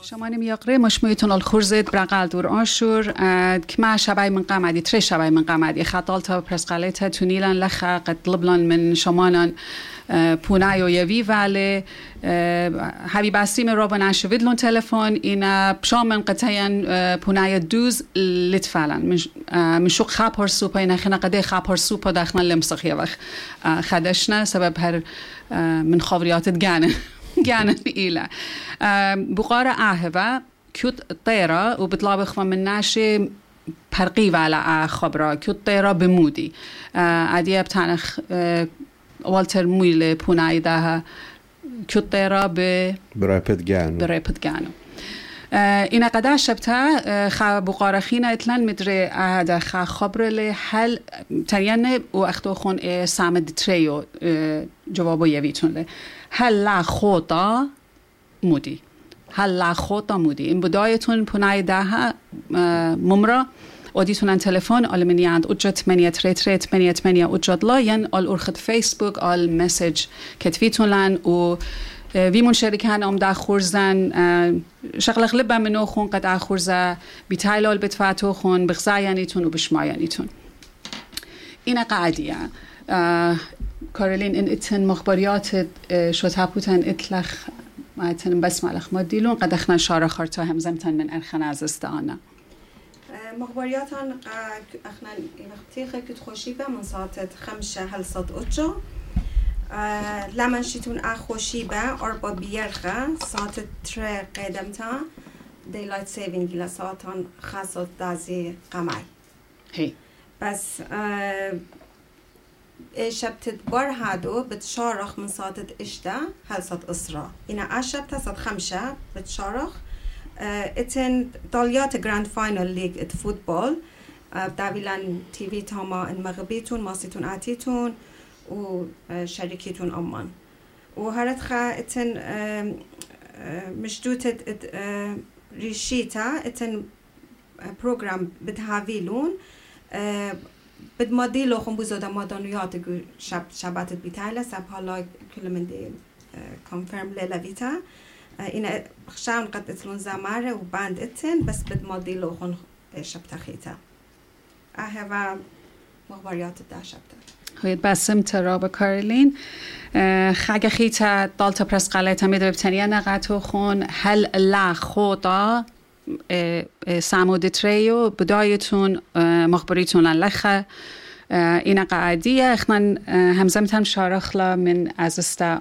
شما نمیاقره مشمویتون الخورزد برقل دور آشور كما شباي من قمدي تري شباي من قمدي خطالتا برسقاليتا تونيلان لخا قد طلبلان من شمالان پونایو یوی ولی حبیب اسیم رو با نشوید لون تلفن اینا بشام من قطعاً پونای دوز لطفاً من شو خبر سوپا اینا خنا قده خبر سوپا داخل لمسخیه وقت خدشنا سبب هر من خبریات جانن إلى بقارة أهبة كيوت طيرة وبطلابخ من ناشي برقية على خبرة كيوت طيرة بمودي عادية بتعنخ والتر مويل بوناي داها كيوت طيرة برای پدگانو اینا قدر شبته بقارة خينا اتلان مدري هذا خبر له حل تريان وقتو خون سامد تريو جوابو يويتون له هل خطا مودي این بدایتون پونای ده ممرا وديتون تلفون آل منياند اجت 833 اجت لاين آل ارخد فيسبوك آل مسج كتفيتون لان و ويمون شركان دا خورزن شغل غلبا منو خون قد اخورزا بتايلول بتفاتو خون بغزايانيتون و بشمايانيتون اینا قاعدية كارولين إن إتن مخبريات شو تابوتن إطلق ما إتن بس مالخ مديلون قد أخنا شارع خرطة هم زمتن من أرخنا عزستانا مخبرياتان أخنا وقتي كنت خوشيبة من ساعة 5 هل صد أجا لمن شيتون خوشيبة أربع بيرخة ساعة 3 قدمتا daylight saving إلى ساعة خاصة دازي قمعي هي بس شبت بار هادو بتشارخ من ساعة إشتا هل ساعة إسرا إنا عشبت ساعة 5 بتشارخ إتن طاليات جراند فاينل ليج إت فوتبول داويلان تي في تاما المغربيتون ماسيتون آتيتون وشركيتون أمان وهرتخا إتن مشدوت ريشيتا إتن بروجرام بتهاويلون بد ماديلو خم بزودا مادانيات جو شبات بيتالا سب حالا كل من دي كونفيرم للفيتا إن خشان قد اتلون زماره وباند اتن بس بد ماديلو خن شبتخيتا أهوا مخبريات دا شبتا خويت باسم تراب كارولين خاگه خيتا دالتا برسقاليتا ميدو بتنيا نغاتو خون هل لا خوطا سامود تريو بدايتون مخبريتون لخه اینا قاعدیه اخنا همزمتن شارخلا من ازستا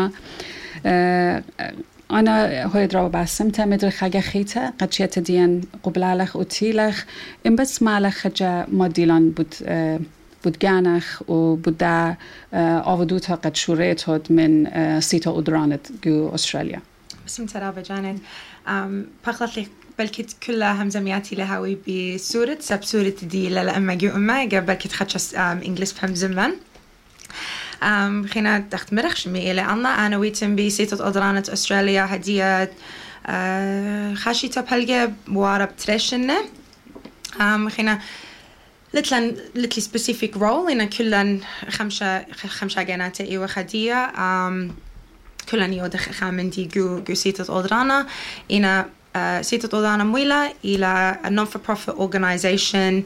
انا هوی درا باسمتا مدر خاگه خیتا قدشیت دیان قبلالخ و تیلخ این بس مالخ جا مادیلان بود گانخ و بودا آودوتا قد شوریت هد من سیتا ادرانت جو استرالیا بسم ترابة جانت بخلط لي بلكي كلها همزمياتي لهاوي بسورة سب سورة دي لما جو أمي بلكي تخدش إنجليز بهم زمان خينا تحت مرخش مي إلى أنا ويتم بسيطة أدرانة أستراليا هدية خاشي تبهلجة وارب تريشنة خينا لتلي specific role إن كلن خمسة جنات إيوه خدية كلن يودخ خامن دي جو سيطة أدرانة إن سيطة أدرانة مويلة إلى a non-for-profit organization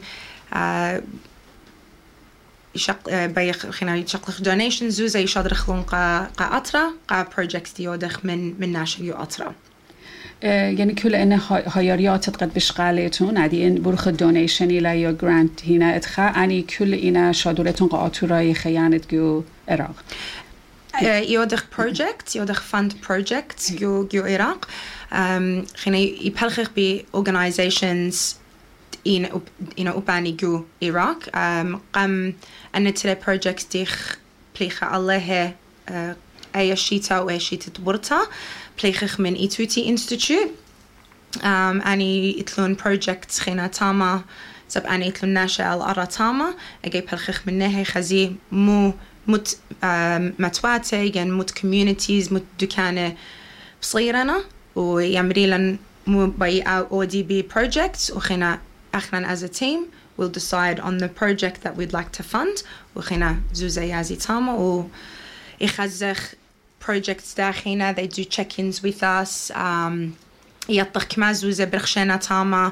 خينا يشقلخ donations زوزة يشادرخلون قا أطرا قا projects دي يودخ من ناشر يو أطرا يعني كل إن هايريات قد بشغالتون عادي إن برخ donation إلى يو grant هنا إدخا أني كل إنا شادورتون قا أطرا يخيانت جو إراق يودخ project يودخ fund project جو إراق خينا يبلخخ ب organizations إن أوباني جو إراق قام أن ترى projects ديخ بليخة الله أي شيتا أو أي شيتا تبرتا بليخخ من إتوتي إنستيتوت أني إتلون projects خينا تاما سب أني إتلون ناشا الأرى تاما أجي بلخخ منها خزي مت متواتي يعني مت communities مت دكانة بصيرنا ويعمريلن مو باي ODB projects وخينا أخنا as a team we'll decide on the project that we'd like to fund وخينا زوزة يازي تاما ويخزخ projects داخينا they do check-ins with us يطخ كما زوزة برخشانة تاما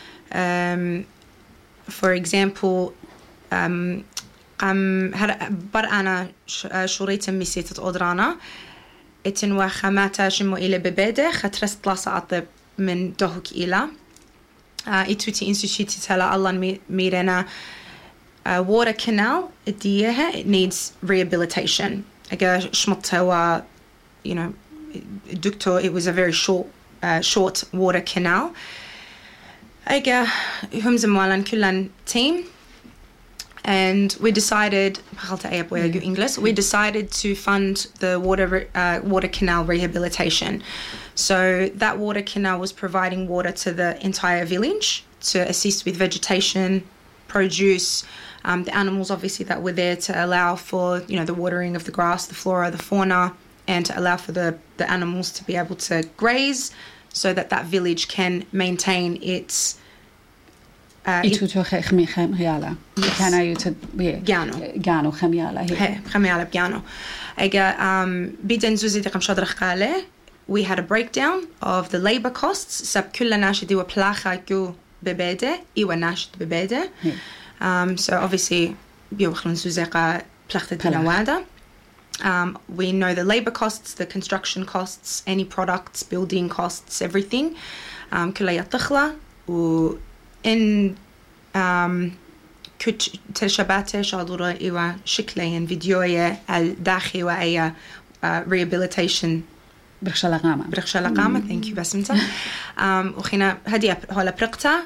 for example بر أنا شوريت ميسيت أدرانا اتنوا خماتا شمو إلى ببادة خطرست لاسا أطب من دهوك إلى إتوتي إنستيتيوتي تلا الله ميرنا water canal ديها it needs rehabilitation أجا شمطها you know دكتور it was a very short water canal أجا هم زمالن كلن team and we decided we decided to fund the water canal rehabilitation. So that water canal was providing water to the entire village to assist with vegetation, produce, the animals obviously that were there to allow for, you know, the watering of the grass, the flora, the fauna, and to allow for the animals to be able to graze so that that village can maintain its إتو خميالة كان يوتد جانو خميالة هي خميالة بجانو أجا بدن زوزي دقم شادرخ قاله we had a breakdown of the labor costs سب كل ناشد يو بلاخة جو ببادة يو ناشد ببادة so obviously بيوخلون زوزي قا بلاخة تنوادا we know the labor costs, the construction costs, any products, building costs, everything كلها يطخلا و in كنت تشبعت شادورة إيوا شكلين فيديوية الداخل وأي rehabilitation برخشة لقامة thank you بسمتها وخينا هدي هلا برقتا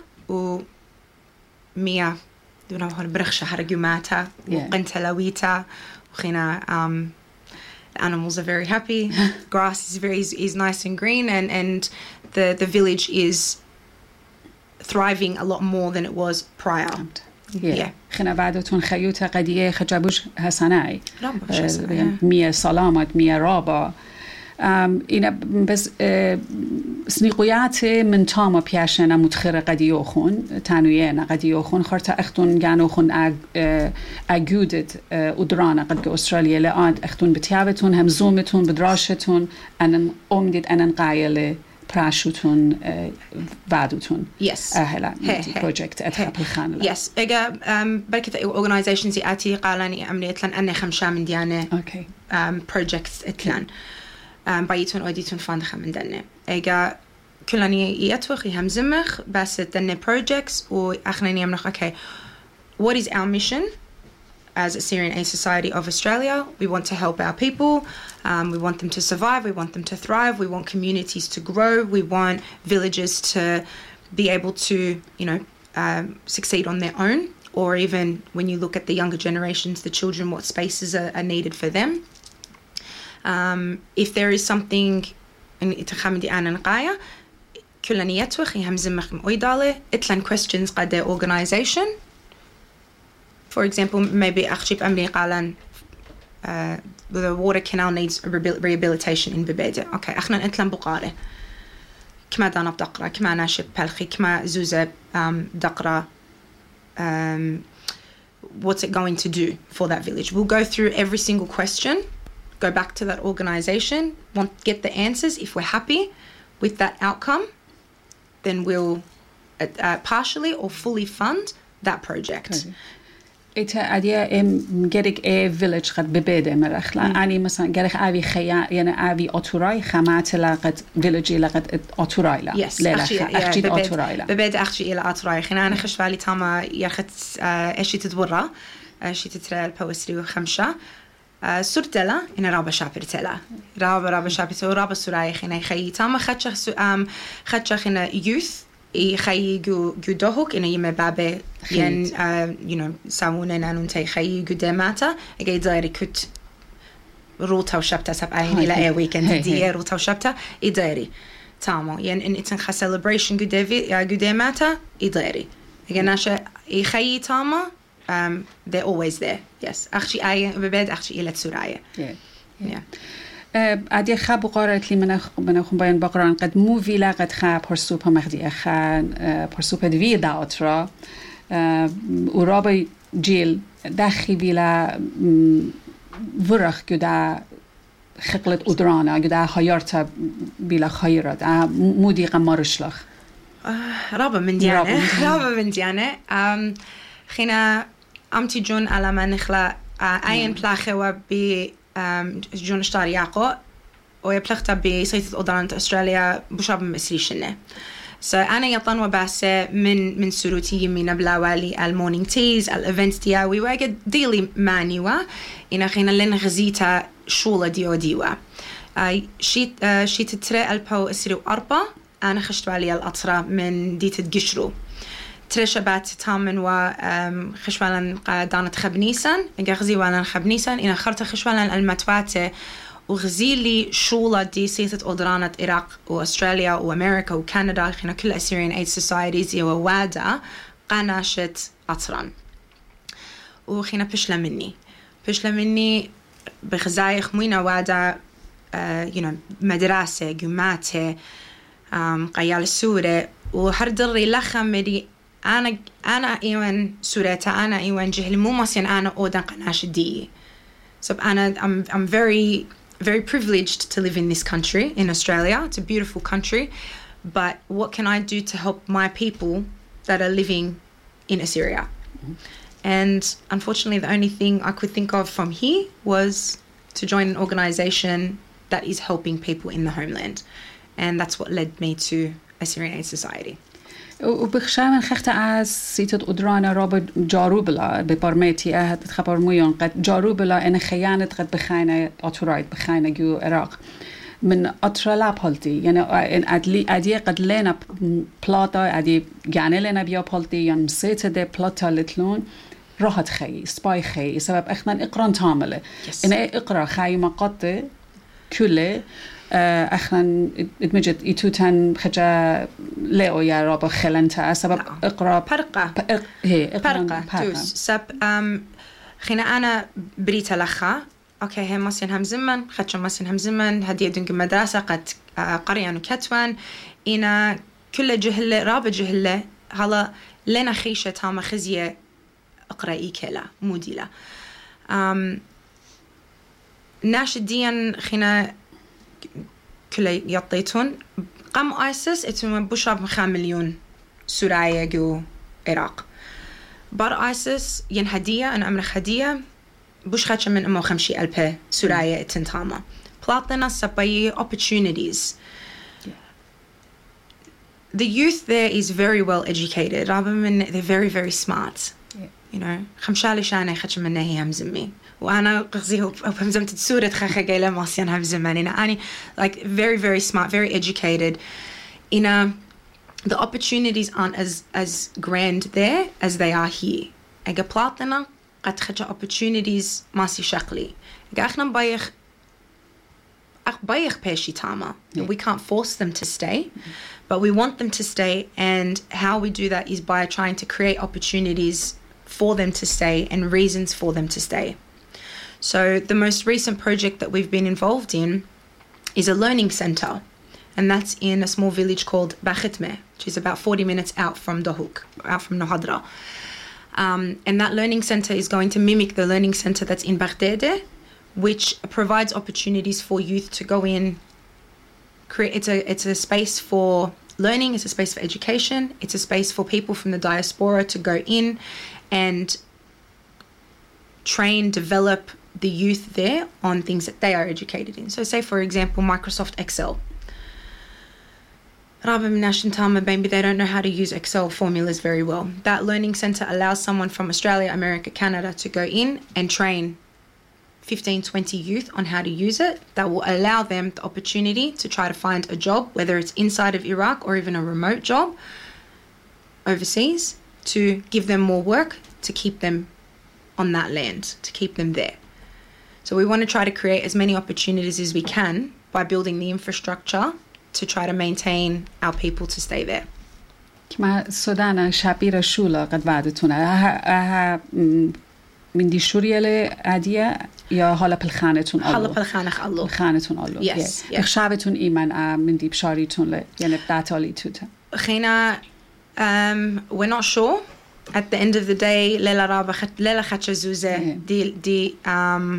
ومية دونا هلا برخشة هرجوماتا وقنت لويتا وخينا the animals are very happy grass is nice and green and the village is thriving a lot more than it was prior. Yeah. خنا بعدتون خيوطة قدية خجابوش هسناي. مية سلامت مية رابا. إنا بس سنيقيات من تاما بياشنا متخرة قديو خون تانوينا قديو خون خرطة أختون جانو خون أجودت أدرانا قد أستراليا لآن أختون بتيابتون هم زومتون بدراشتون أنا أمدد أنا قايلة براشوتون بعدوتون yes هلا project أتحب الخانة yes إجا بركة organizations يأتي قالني أمنية لان أنا خمسة من ديانة projects إتلان بايتون أوديتون فاندخ من دنا إجا كلني يتوخ يهم زمخ بس دنا projects وأخنني يمنخ okay what is our mission as a Syrian Aid Society of Australia? We want to help our people. We want them to survive. We want them to thrive. We want communities to grow. We want villages to be able to, you know, succeed on their own. Or even when you look at the younger generations, the children, what spaces are needed for them. If there is something, questions قد their organization. For example, maybe أخشيب أمري قالن the water canal needs rehabilitation in Bebede. Okay, إحنا نتلم بقارة. كما دانا بدقرة، كما ناشب بلخي، كما زوزة دقرة. What's it going to do for that village? We'll go through every single question, go back to that organization, get the answers. If we're happy with that outcome, then we'll partially or fully fund that project. Okay. إنت أدية جريك village قد ببدأ مرخلا أنا مثلا جريك أبي خيا يعني أبي أطوراي خامات لقد village لقد أطوراي لا yes لا أخشيت أطوراي لا ببدأ أخشي إلى أطوراي خلينا أنا خش بالي تاما ياخد إيش تدورة إيش تترى البوستري وخمسة سورتلا إن رابع شابرتلا رابع شابرتلا ورابع سراي خلينا خي تاما خدش خلينا youth خي جو دهوك إنه يم بابه ين you know سامونا نانون تي خي جو دماتا أجي دايري كت روتا وشبتا سب عين إلى أي weekend دي روتا وشبتا إداري تامو يعني إن إتن خا celebration جو دماتا إداري أجي ناشة خي تاما they're always there yes أخشي أي ببعد أخشي إلى تسراية yeah أدي خاب قارت لي من أخون باين بقران قد مو فيلا قد خاب برسوبها مخدي أخان برسوبها دوي داوترا ورابي جيل داخي فيلا ورخ كدا خقلت أدرانا قد خيرتها بلا خيرت مودي قمرشلخ رابع من ديانة خينا أمتي جون على ما نخلق أين بلاخة وبي جون اشتارياقو ويبلغتها بسيطة أدرانة أستراليا بشاب مسريشنة أنا يطن وباسة من سروتي من بلاوالي المورنينج تيز الإيفنتس دياوي واجد ديلي مانيوا إنا خينا لنا غزيتا شولة ديوا شيت ترى البو اسرو أربعة أنا خشت علي الأطرة من ديت الجشرو ترى شبات تامن و خشوالا دانت خبنيسان غزي وانا خبنيسان إنا خرت خشوالا المتواتة وغزيلي شولة دي سيطة أدرانة إراق وأستراليا وأمريكا وكندا خينا كل أسيرين أيد سوسايتيز ووادا قناشت أطران وخينا بشلا مني بخزايخ موينا وادا مدرسة جماعته قيال السورة وهردري لخم مدي أنا إيوان سورة أنا إيوان جهل مو ماسين أنا أودن قناش دي so I'm very privileged to live in this country, in Australia. It's a beautiful country. But what can I do to help my people that are living in Assyria? Mm-hmm. And unfortunately, the only thing I could think of from here was to join an organization that is helping people in the homeland. And that's what led me to Assyrian Aid Society. وبخشامن خخت از سیتت أدرانا راب جاروبلا ببرمتي أهد خبر مویان قد جاروبلا إن خیانت قد بخاینه أطراید بخاینه جو عراق من أطرلا بالتي يعني إن أدي قد لنا بلاطة أدي يعني لنا بيا بالتي يعني سيت ده بلاطة لتلون راحت خي سباي خي سبب إخنا إقران تامله إن إقرا خي مقطع كله اخن ادمجت ایتوتن خجا لئو یا رابا خلنتا سبب اقرا فرقة دوس سب خينا أنا بريتا لخا أوكي هم ماسين هم زمن خدشو ماسين هم زمن هدي دنك مدرسة قد قريان وكتوان إنا كل جهلة رابا جهلة هلا لنا خيشة تاما خزية اقرأي كلا موديلا ناشديا خينا كل يطيتون قام آيسيس اتم بشرب 5 مليون سوريا جو عراق بار آيسيس ين هدية أنا أمر هدية بوش خدش من أمو 50,000 سوريا اتنتاما بلاطنا سباي opportunities the youth there is very well educated they're very very smart you know خمشالي شاني خدش منه هي همزمي وأنا قصدي همزمت السورة خخ قيلة ماسيان همزماني أنا like very very smart very educated the opportunities aren't as grand there as they are here أجا بلاطنا قد خدش opportunities ماسي شكلي أجا إحنا بايخ بيشي تاما we can't force them to stay but we want them to stay and how we do that is by trying to create opportunities for them to stay and reasons for them to stay. So the most recent project that we've been involved in is a learning center, and that's in a small village called Bakhitme, which is about 40 minutes out from Dohuk, out from Nohadra. And that learning center is going to mimic the learning center that's in Baghdad, which provides opportunities for youth to go in. It's a space for learning, it's a space for education, it's a space for people from the diaspora to go in and train, develop the youth there on things that they are educated in. So say, for example, Microsoft Excel. Maybe they don't know how to use Excel formulas very well. That learning center allows someone from Australia, America, Canada to go in and train 15, 20 youth on how to use it. That will allow them the opportunity to try to find a job, whether it's inside of Iraq or even a remote job overseas, to give them more work, to keep them on that land, to keep them there. So we want to try to create as many opportunities as we can by building the infrastructure to try to maintain our people to stay there. كما سودانا شابيرا شولا قد بعدتونا من دي شوريا لعادية يا حالا بالخانتون الله حالا بالخانخ الله بالخانتون الله yes بخشابتون إيمان من دي بشاريتون ل يعني بتاعتالي توتا خينا we're not sure at the end of the day ليلة رابع ليلة خدش زوزة دي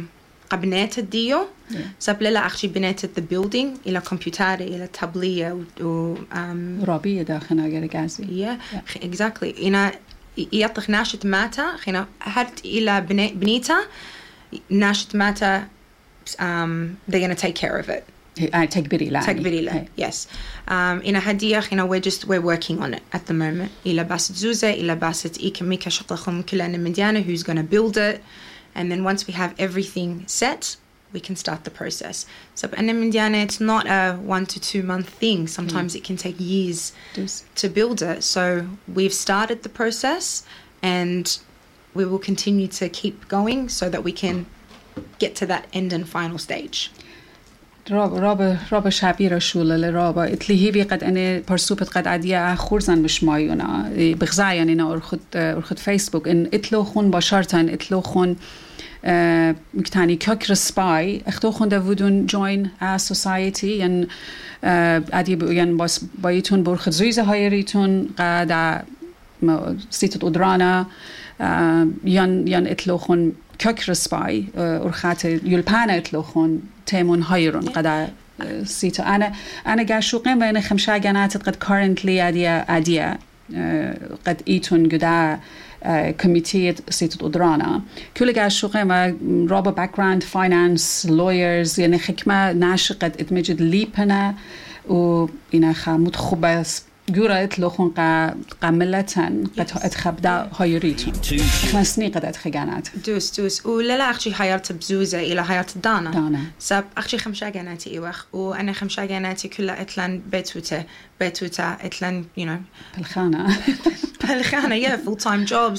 قبنات الديو سبلا أخشي بنات the building إلى كمبيوتر إلى تابلية و رابية داخلنا غير جازي exactly إنا يطخ ناشة ماتا خنا هرت إلى بنيتا ناشة ماتا they're going to take care of it تكبري لا yes إنا هدية خنا we're working on it at the moment إلى باست زوزة إلى باست إيكميكا شغلهم كلنا مديانة who's going to build it and then once we have everything set we can start the process so أنا مديانة it's not a 1 to 2 month thing sometimes it can take years to build it so we've started the process and we will continue to keep going so that we can get to that end and final stage رابا شابيرا شولة لرابا اتلي هيبي قد أنا برسوبت قد عديا خورزان مش مايونا بغزايا أنا أرخد فيسبوك إن اتلوخون باشرتن اتلوخون مكتاني كوكر سباي اختوخون داودون join a society ين عدي ين باس بايتون برخد زويزة هايريتون قد سيتت أدرانا ين اتلوخون كوكر سباي أرخات يلبانا اتلوخون تيمون هايرون قد سيتو أنا قاشوقين بين خمسة جنات قد currently عديا قد إيتون قدا كوميتي سيتو أدرانا كل قاشوقين ما رابا background finance lawyers يعني حكمة ناش قد اتمجد ليبنا وإنا خامود خباس جورت لخون قاملتن قد أتخبدا هايريتون خمسني قد أتخجانات دوس ولا أخشي حيرت بزوزة إلى حيرت دانا سب أخشي خمسة جناتي إيوخ وأنا خمسة جناتي كلها إتلان بيتوتا إتلان بالخانة yeah full time jobs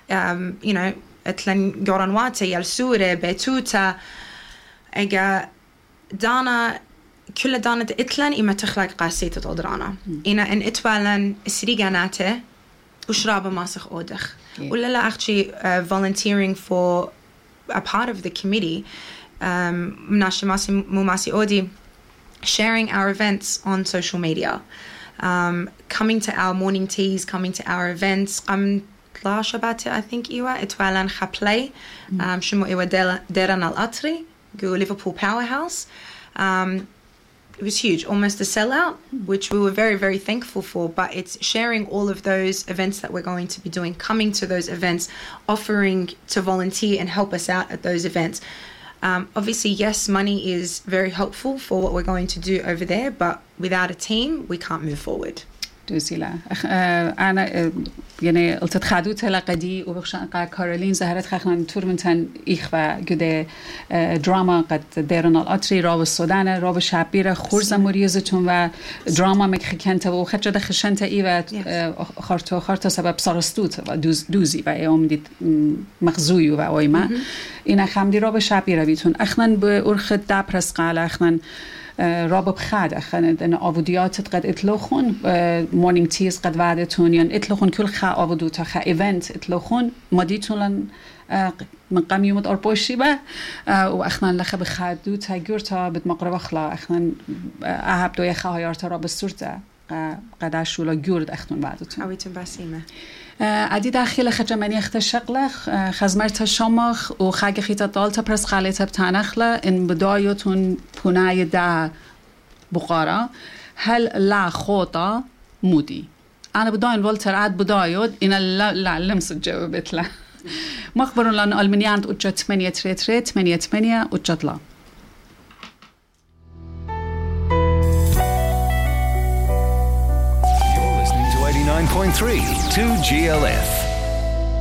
إتلان جورانواتي السورة بيتوتا إجا دانا كل دانة إتلان إما تخلق قاسية تودرانا إنا إن إتوالن سريجاناته وشرابة ماسخ أودخ ولا لا أختي volunteering for a part of the committee مناشي ماسي أودي sharing our events on social media coming to our morning teas coming to our events لا شباتي I think إيوا إتوالن خبلي شمو إيوا ديران الأطري جو Liverpool Powerhouse it was huge, almost a sellout, which we were very, very thankful for. But it's sharing all of those events that we're going to be doing, coming to those events, offering to volunteer and help us out at those events. Obviously, yes, money is very helpful for what we're going to do over there, but without a team, we can't move forward. دوزيلا أنا يعني قلت خدوت لقدي وبخشان كارولين زهرت خخنا تورمنتن إخوة جده دراما قد ديرنا الأطري راب السودان راب شعبيرة خورز مريزتون و دراما مكخكنت و خرج دخشنت إيوة خارتو سبب سارستوت و دوزي و يوم ديت مخزوي و أويما إن خمدي راب شعبيرة بيتون أخنن بأرخد دبرس قال أخنن رابط خاد أخنا آودیات قد اطلاقون morning teas قد وعدتون يعني اطلاقون كل خا آودوتا خا event اطلاقون ماديتون من قام يوم أربعشي با وأخنا لخ بخادو تاجرتا بتمقرب أخلا أخنا أحب دوي خايارتا راب السرطة قد شولا جورد أخنون بعدتون. أويتون بسيمة. عدي داخل خجماني اخت شغلخ خزمرت شمخ و خاگ خیت دالتا پرس خالت بتنخله ان بدايتون پونای دا بقارا هل لا خوطا مودي انا بداين والتر عاد بدايود ان لا لمس جاوبت له مخبرون لان المنيان اوجا 8 3 8 8 اوجا 9.3 2GLF.